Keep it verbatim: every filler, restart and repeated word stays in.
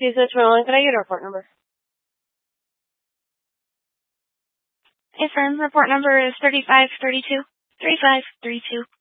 Please, Miss Merlin, can I get a report number? Affirm. Report number is thirty-five thirty-two. thirty-five thirty-two.